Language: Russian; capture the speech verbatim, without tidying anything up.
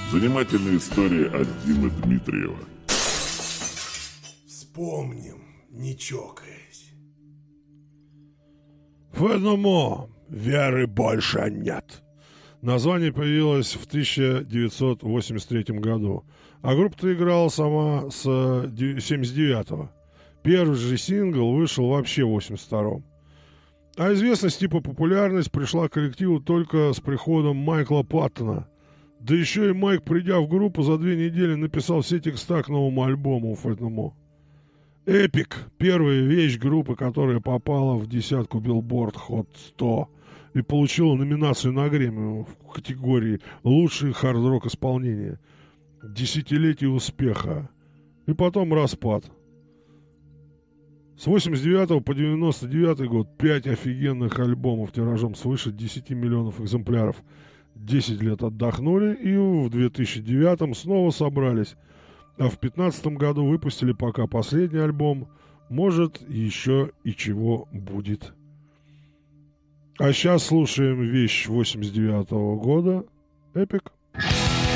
Занимательная история от Димы Дмитриева. Вспомним, не чокаясь. Фэному веры больше нет. Название появилось в тысяча девятьсот восемьдесят третьем году, а группа-то играла сама с семьдесят девятого. Первый же сингл вышел вообще в восемьдесят втором. А известность типа популярность пришла к коллективу только с приходом Майкла Паттона. Да еще и Майк, придя в группу, за две недели написал все текста к новому альбому Фэному. Эпик – первая вещь группы, которая попала в десятку Billboard Hot сто и получила номинацию на Грэмми в категории «Лучший хард-рок исполнение». Десятилетие успеха. И потом распад. С восемьдесят девятого по девяносто девятый год пять офигенных альбомов тиражом свыше десяти миллионов экземпляров. десять лет отдохнули и в две тысячи девятом снова собрались. А в две тысячи пятнадцатом году выпустили пока последний альбом. Может, еще и чего будет. А сейчас слушаем вещь восемьдесят девятого года. Эпик.